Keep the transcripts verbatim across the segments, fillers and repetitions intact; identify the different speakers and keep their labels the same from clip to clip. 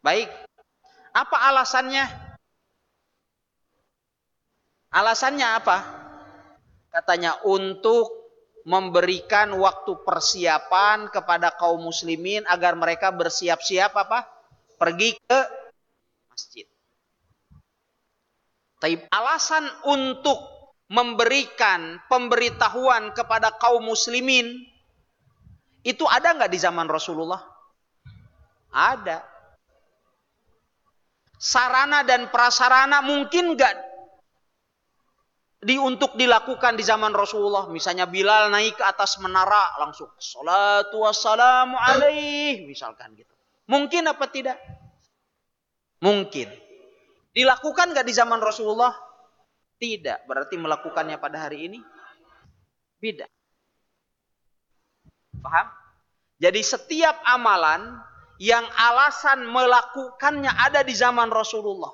Speaker 1: Baik. Apa alasannya? Alasannya apa? Katanya untuk memberikan waktu persiapan kepada kaum muslimin agar mereka bersiap-siap apa? Pergi ke masjid. Tapi alasan untuk memberikan pemberitahuan kepada kaum muslimin itu ada nggak di zaman Rasulullah? Ada. Sarana dan prasarana mungkin nggak di untuk dilakukan di zaman Rasulullah. Misalnya Bilal naik ke atas menara langsung salatu wassalamu alaih misalkan gitu. Mungkin apa tidak? Mungkin. Dilakukan nggak di zaman Rasulullah? Tidak. Berarti melakukannya pada hari ini beda. Paham? Jadi setiap amalan yang alasan melakukannya ada di zaman Rasulullah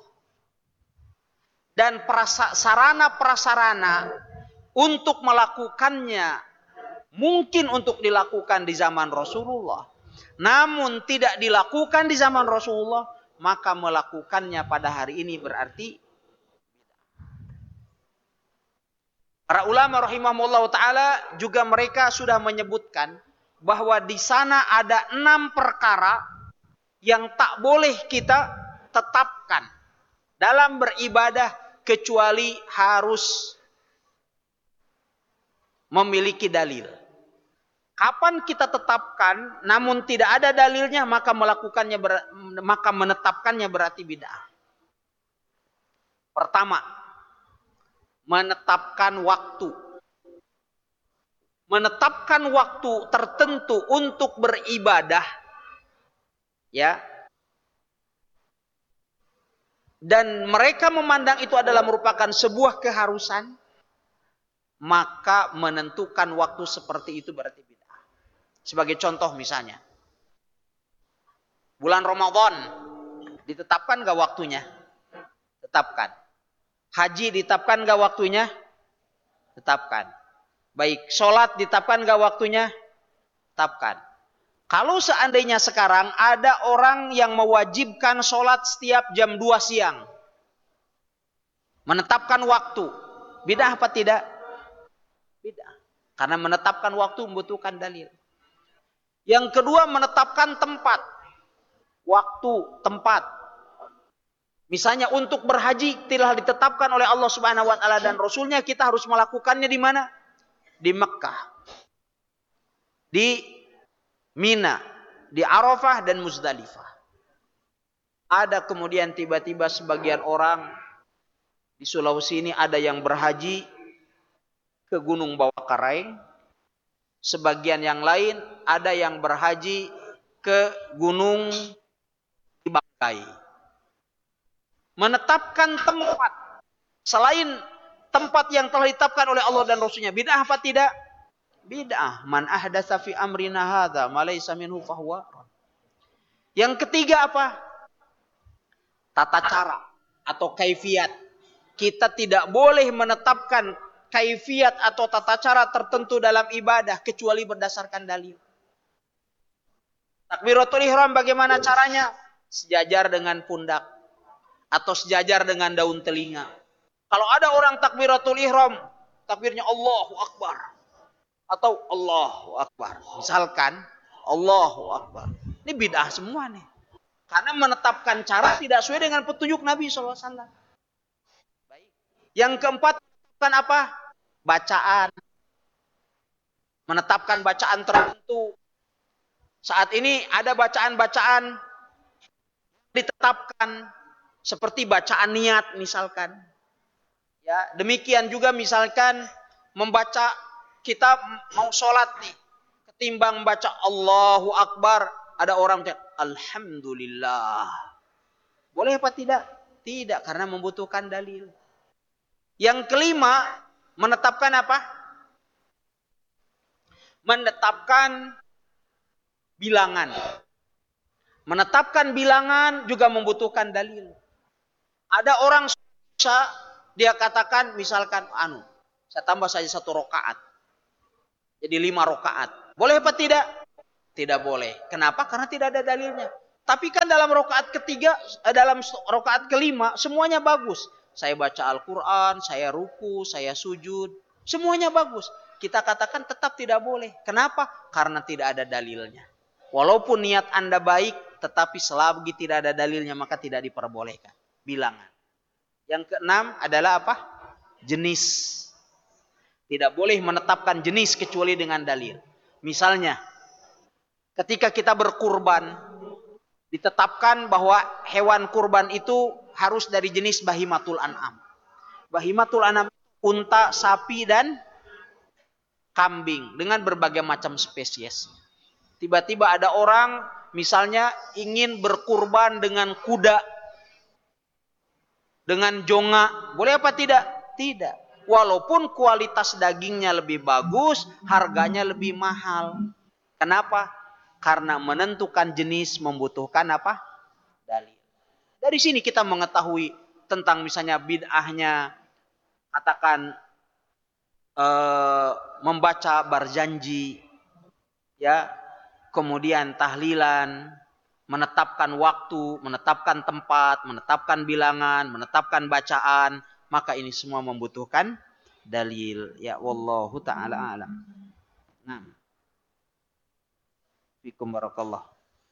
Speaker 1: dan sarana-prasarana untuk melakukannya mungkin untuk dilakukan di zaman Rasulullah, namun tidak dilakukan di zaman Rasulullah, maka melakukannya pada hari ini berarti para ulama rahimahumullah ta'ala juga mereka sudah menyebutkan bahwa di sana ada enam perkara yang tak boleh kita tetapkan dalam beribadah kecuali harus memiliki dalil. Kapan kita tetapkan namun tidak ada dalilnya, maka melakukannya ber, maka menetapkannya berarti bid'ah. Pertama, menetapkan waktu. Menetapkan waktu tertentu untuk beribadah, ya. Dan mereka memandang itu adalah merupakan sebuah keharusan, maka menentukan waktu seperti itu berarti bid'ah. Sebagai contoh misalnya, bulan Ramadan ditetapkan gak waktunya? Tetapkan. Haji ditetapkan gak waktunya? Tetapkan. Baik, sholat ditetapkan gak waktunya? Tetapkan. Kalau seandainya sekarang ada orang yang mewajibkan sholat setiap jam dua siang. Menetapkan waktu. Bid'ah apa tidak? Bid'ah. Karena menetapkan waktu membutuhkan dalil. Yang kedua, menetapkan tempat. Waktu, tempat. Misalnya untuk berhaji telah ditetapkan oleh Allah Subhanahu wa taala dan Rasulnya, kita harus melakukannya di mana? Di Mekah. Di Mina, di Arafah dan Muzdalifah. Ada kemudian tiba-tiba sebagian orang di Sulawesi ini ada yang berhaji ke Gunung Bawakaraeng. Sebagian yang lain ada yang berhaji ke Gunung Bangkai. Menetapkan tempat selain tempat yang telah ditetapkan oleh Allah dan Rasulnya, bid'ah apa tidak? Bid'ah. Man ahdatsa fi amrina hadza ma laysa minhu fahuwa. Yang ketiga apa? Tata cara atau kaifiat. Kita tidak boleh menetapkan kaifiat atau tata cara tertentu dalam ibadah kecuali berdasarkan dalil. Takbiratul ihram bagaimana caranya? Sejajar dengan pundak atau sejajar dengan daun telinga. Kalau ada orang takbiratul ihram, takbirnya Allahu Akbar atau Allahu Akbar. Misalkan Allahu Akbar. Ini bid'ah semua nih. Karena menetapkan cara tidak sesuai dengan petunjuk Nabi shallallahu alaihi wasallam. Baik. Yang keempat, menetapkan apa? Bacaan. Menetapkan bacaan tertentu. Saat ini ada bacaan-bacaan ditetapkan seperti bacaan niat misalkan. Ya, demikian juga misalkan membaca, kita mau sholat nih, ketimbang baca Allahu Akbar, ada orang baca Alhamdulillah. Boleh apa tidak? Tidak, karena membutuhkan dalil. Yang kelima, menetapkan apa? Menetapkan bilangan. Menetapkan bilangan juga membutuhkan dalil. Ada orang susah, dia katakan misalkan, anu, saya tambah saja satu rokaat. Jadi lima rokaat. Boleh apa tidak? Tidak boleh. Kenapa? Karena tidak ada dalilnya. Tapi kan dalam rakaat ketiga, eh, dalam rakaat kelima semuanya bagus. Saya baca Al-Quran, saya ruku, saya sujud, semuanya bagus. Kita katakan tetap tidak boleh. Kenapa? Karena tidak ada dalilnya. Walaupun niat Anda baik, tetapi selagi tidak ada dalilnya maka tidak diperbolehkan. Bilangan. Yang keenam adalah apa? Jenis. Tidak boleh menetapkan jenis kecuali dengan dalil. Misalnya, ketika kita berkurban, ditetapkan bahwa hewan kurban itu harus dari jenis bahimatul an'am. Bahimatul an'am, unta, sapi, dan kambing dengan berbagai macam spesies. Tiba-tiba ada orang misalnya ingin berkurban dengan kuda, dengan jonga, boleh apa tidak? Tidak. Walaupun kualitas dagingnya lebih bagus, harganya lebih mahal. Kenapa? Karena menentukan jenis membutuhkan apa? Dalil. Dari sini kita mengetahui tentang misalnya bid'ahnya, katakan eh, membaca berjanji, ya, kemudian tahlilan, menetapkan waktu, menetapkan tempat, menetapkan bilangan, menetapkan bacaan, maka ini semua membutuhkan dalil. Ya, wallahu taala alam. Nah. Fikum barakallah.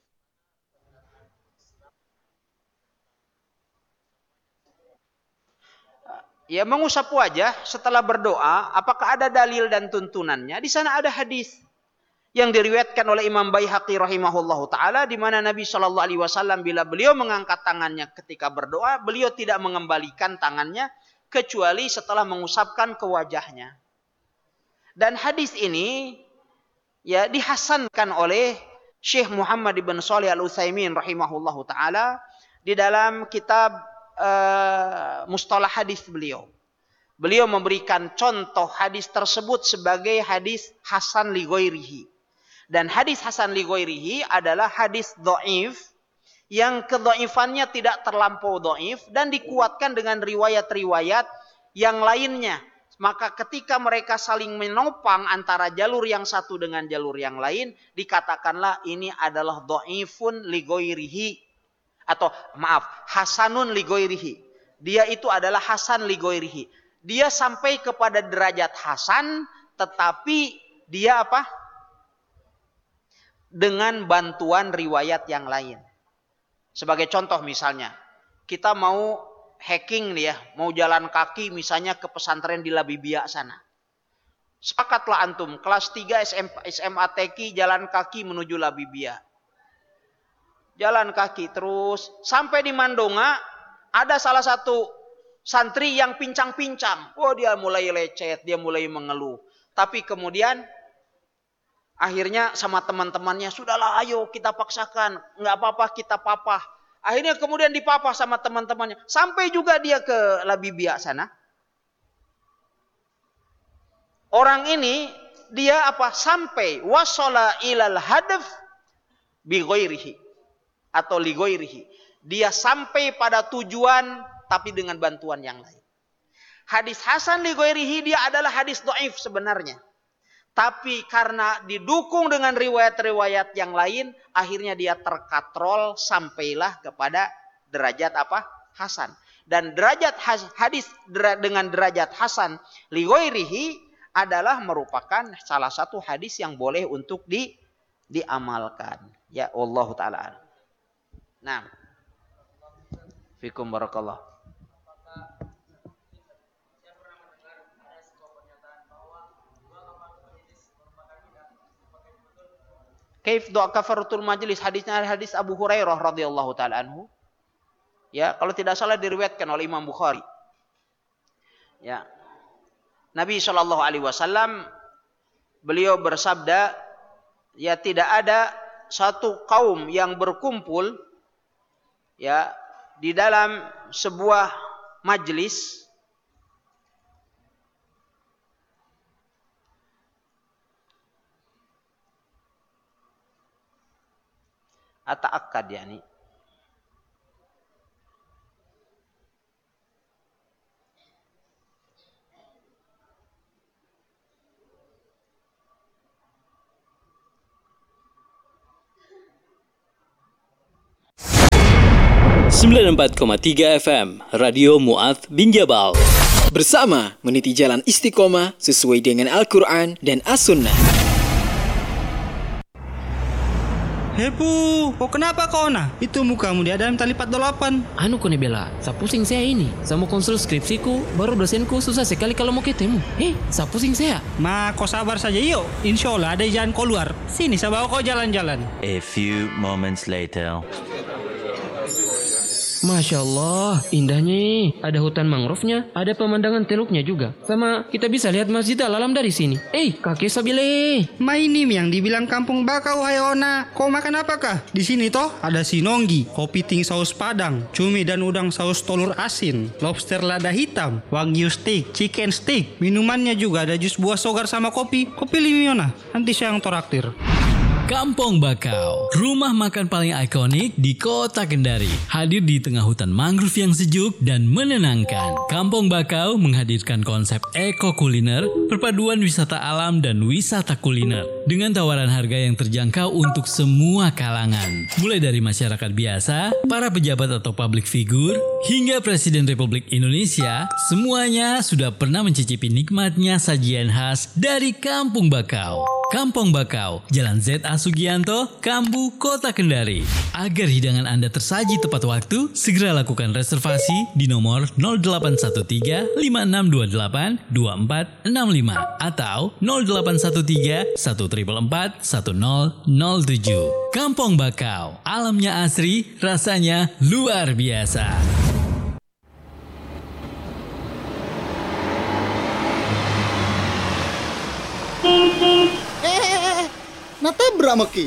Speaker 1: Ya, mengusap wajah setelah berdoa, apakah ada dalil dan tuntunannya? Di sana ada hadis yang diriwayatkan oleh Imam Baihaqi rahimahullahu taala, di mana Nabi Shallallahu alaihi wasallam bila beliau mengangkat tangannya ketika berdoa, beliau tidak mengembalikan tangannya kecuali setelah mengusapkan ke wajahnya. Dan hadis ini ya dihasankan oleh Syekh Muhammad ibn Shalih Al-Utsaimin rahimahullahu taala di dalam kitab uh, Mustalah Hadis beliau. Beliau memberikan contoh hadis tersebut sebagai hadis hasan li ghairihi. Dan hadis hasan li ghairihi adalah hadis dhaif yang kedhaifannya tidak terlampau dhaif dan dikuatkan dengan riwayat-riwayat yang lainnya. Maka ketika mereka saling menopang antara jalur yang satu dengan jalur yang lain, dikatakanlah ini adalah dhaifun li ghairihi, atau maaf, hasanun li ghairihi. Dia itu adalah hasan li ghairihi. Dia sampai kepada derajat hasan, tetapi dia apa? Dengan bantuan riwayat yang lain. Sebagai contoh misalnya, kita mau hacking nih ya, mau jalan kaki misalnya ke pesantren di Labibia sana. Sepakatlah antum, kelas tiga S M A T Q jalan kaki menuju Labibia. Jalan kaki terus, sampai di Mandonga, ada salah satu santri yang pincang-pincang. Oh, dia mulai lecet, dia mulai mengeluh. Tapi kemudian, akhirnya sama teman-temannya, sudahlah ayo kita paksakan, nggak apa-apa kita papah. Akhirnya kemudian dipapah sama teman-temannya. Sampai juga dia ke Labibia sana. Orang ini, dia apa? Sampai wasala ilal hadaf bi ghairihi. Atau li ghairihi. Dia sampai pada tujuan, tapi dengan bantuan yang lain. Hadis hasan li ghairihi, dia adalah hadis dhaif sebenarnya. Tapi karena didukung dengan riwayat-riwayat yang lain, akhirnya dia terkatrol sampailah kepada derajat apa? Hasan. Dan derajat hadis dengan derajat hasan li ghairihi adalah merupakan salah satu hadis yang boleh untuk di diamalkan. Ya Allah taala. Nah. Fikum barakallah. Kaif doa kafaratul majlis, hadisnya hadis Abu Hurairah radhiyallahu taala anhu. Ya, kalau tidak salah diriwayatkan oleh Imam Bukhari. Ya. Nabi shallallahu alaihi wasallam beliau bersabda, ya tidak ada satu kaum yang berkumpul ya di dalam sebuah majlis ata'akkad yani
Speaker 2: sembilan puluh empat koma tiga F M Radio Mu'adz bin Jabal.
Speaker 3: Bersama meniti jalan istiqomah sesuai dengan Al-Quran dan As-Sunnah.
Speaker 4: Hepu, kok kenapa kau nah? Itu mukamu di dalam tali empat puluh delapan.
Speaker 5: Anu kone bela, sa pusing saya ini. Saya mau konsul skripsiku, baru dosenku susah sekali kalau mau ketemu. Eh, sa pusing saya.
Speaker 4: Ma, kau sabar saja yuk. Insya Allah ada jalan keluar. Sini saya bawa kau jalan-jalan.
Speaker 6: A few moments later.
Speaker 5: Masya Allah, indahnya. Ada hutan mangrove-nya, ada pemandangan teluknya juga. Sama kita bisa lihat Masjid Al-Alam dari sini. Eh, kakek Sabile.
Speaker 4: Ma ini yang dibilang kampung bakau, hai Ona. Kau makan apakah? Di sini toh ada sinonggi, kopi ting saus padang, cumi dan udang saus telur asin, lobster lada hitam, wagyu steak, chicken steak. Minumannya juga ada jus buah sogar sama kopi. Kopi limi Ona, nanti saya yang toraktir.
Speaker 7: Kampung Bakau, rumah makan paling ikonik di kota Kendari. Hadir di tengah hutan mangrove yang sejuk dan menenangkan. Kampung Bakau menghadirkan konsep eko kuliner, perpaduan wisata alam dan wisata kuliner. Dengan tawaran harga yang terjangkau untuk semua kalangan. Mulai dari masyarakat biasa, para pejabat atau public figure, hingga Presiden Republik Indonesia, semuanya sudah pernah mencicipi nikmatnya sajian khas dari Kampung Bakau. Kampung Bakau, Jalan Z A Sugianto, Kambu, Kota Kendari. Agar hidangan Anda tersaji tepat waktu, segera lakukan reservasi di nomor nol delapan satu tiga lima enam dua delapan dua empat enam lima atau nol delapan satu tiga satu empat empat satu nol nol tujuh. Kampung Bakau, alamnya asri, rasanya luar biasa.
Speaker 8: Natabrak maki.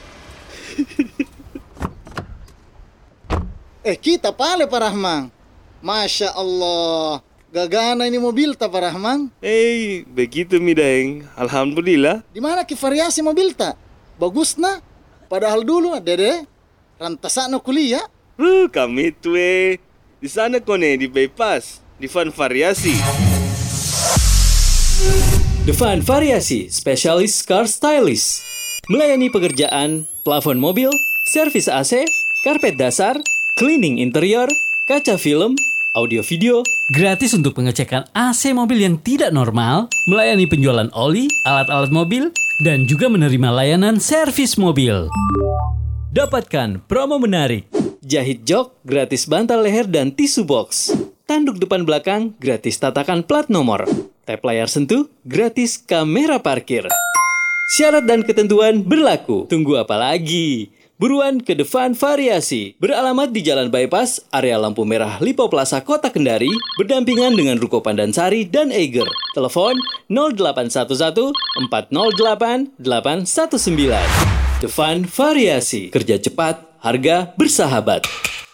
Speaker 8: eh kita pale Pak Rahman. Masya Allah, gagana ini mobil ta Pak Rahman.
Speaker 9: Eh, begitu mi Daeng. Alhamdulillah.
Speaker 8: Di mana ki variasi mobil ta? Bagus na. Padahal dulu dede rantasana kuliah.
Speaker 9: Uh, kami tuh eh. Di sana kone di bypass, di Van Variasi.
Speaker 2: The Van Variasi, spesialis car stylist. Melayani pekerjaan, plafon mobil, servis A C, karpet dasar, cleaning interior, kaca film, audio video.
Speaker 7: Gratis untuk pengecekan A C mobil yang tidak normal, melayani penjualan oli, alat-alat mobil, dan juga menerima layanan servis mobil.
Speaker 2: Dapatkan promo menarik. Jahit jok, gratis bantal leher dan tisu box. Tanduk depan belakang, gratis tatakan plat nomor. Tap layar sentuh, gratis kamera parkir. Syarat dan ketentuan berlaku. Tunggu apa lagi? Buruan ke The Van Variasi. Beralamat di Jalan Bypass, area lampu merah Lipo Plaza Kota Kendari, berdampingan dengan Ruko Pandansari dan Eiger. Telepon nol delapan satu satu empat nol delapan delapan satu sembilan. The Van Variasi. Kerja cepat, harga bersahabat.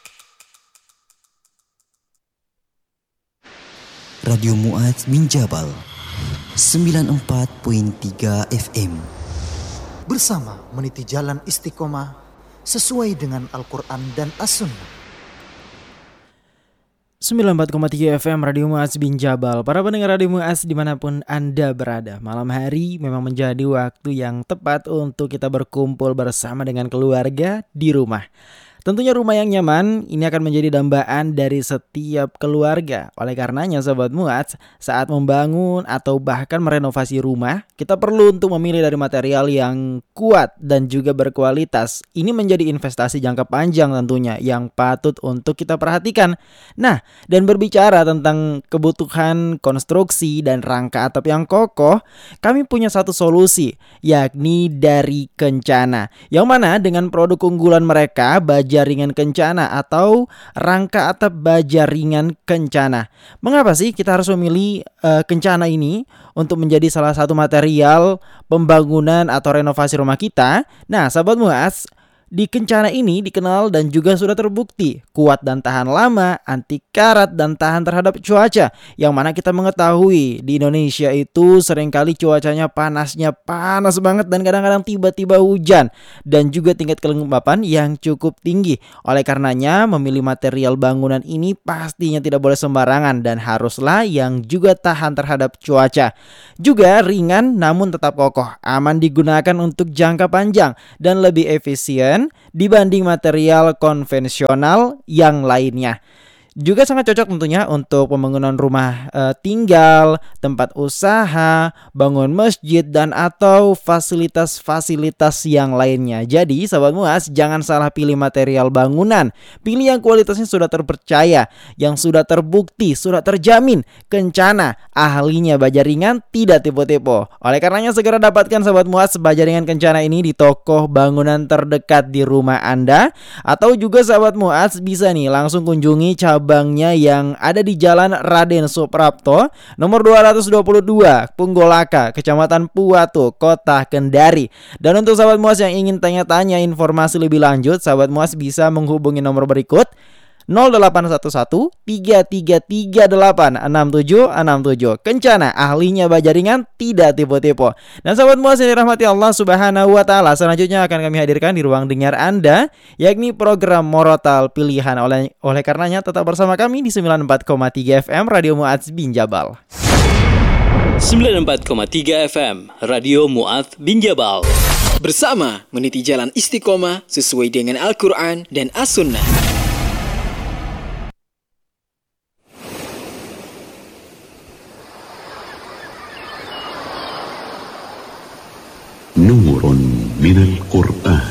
Speaker 10: Radio Mu'adz bin Jabal sembilan puluh empat koma tiga F M.
Speaker 11: Bersama meniti jalan istiqomah sesuai dengan Al-Quran dan As-Sunnah.
Speaker 12: sembilan puluh empat koma tiga F M Radio Mu'adz bin Jabal. Para pendengar Radio Mu'adz dimanapun Anda berada, malam hari memang menjadi waktu yang tepat untuk kita berkumpul bersama dengan keluarga di rumah. Tentunya rumah yang nyaman ini akan menjadi dambaan dari setiap keluarga. Oleh karenanya Sobat Mu'adz, saat membangun atau bahkan merenovasi rumah, kita perlu untuk memilih dari material yang kuat dan juga berkualitas. Ini menjadi investasi jangka panjang tentunya yang patut untuk kita perhatikan. Nah, dan berbicara tentang kebutuhan konstruksi dan rangka atap yang kokoh, kami punya satu solusi, yakni dari Kencana. Yang mana dengan produk unggulan mereka, baja ringan Kencana atau rangka atap baja ringan Kencana. Mengapa sih kita harus memilih uh, Kencana ini untuk menjadi salah satu material pembangunan atau renovasi rumah kita? Nah, Sahabat Mu'adz, di Kencana ini dikenal dan juga sudah terbukti kuat dan tahan lama, anti karat dan tahan terhadap cuaca. Yang mana kita mengetahui di Indonesia itu seringkali cuacanya panasnya panas banget dan kadang-kadang tiba-tiba hujan dan juga tingkat kelembapan yang cukup tinggi. Oleh karenanya memilih material bangunan ini pastinya tidak boleh sembarangan dan haruslah yang juga tahan terhadap cuaca. Juga ringan namun tetap kokoh, aman digunakan untuk jangka panjang dan lebih efisien konsumen dibanding material konvensional yang lainnya. Juga sangat cocok tentunya untuk pembangunan rumah e, tinggal, tempat usaha, bangun masjid, dan atau fasilitas-fasilitas yang lainnya. Jadi sahabat Muaz, jangan salah pilih material bangunan. Pilih yang kualitasnya sudah terpercaya, yang sudah terbukti, sudah terjamin, kencana, ahlinya baja ringan, tidak tipu-tipu. Oleh karenanya segera dapatkan sahabat Muaz baja ringan kencana ini di toko bangunan terdekat di rumah Anda. Atau juga sahabat Muaz bisa nih langsung kunjungi cabang Banknya yang ada di Jalan Raden Suprapto nomor dua ratus dua puluh dua Punggolaka, Kecamatan Puatu, Kota Kendari. Dan untuk sahabat Muaz yang ingin tanya-tanya informasi lebih lanjut, sahabat Muaz bisa menghubungi nomor berikut nol delapan satu satu tiga tiga tiga delapan enam tujuh enam tujuh. Kencana, ahlinya baja ringan, tidak tipu-tipu. Dan sahabat Muaz yang dirahmati Allah Subhanahu wa taala, selanjutnya akan kami hadirkan di ruang dengar Anda, yakni program Morotal Pilihan. Oleh oleh karenanya tetap bersama kami di sembilan puluh empat koma tiga F M Radio Muaz bin Jabal.
Speaker 2: sembilan puluh empat koma tiga F M Radio Muaz bin Jabal.
Speaker 3: Bersama meniti jalan istiqomah sesuai dengan Al-Quran dan As-Sunnah.
Speaker 13: نور من القرآن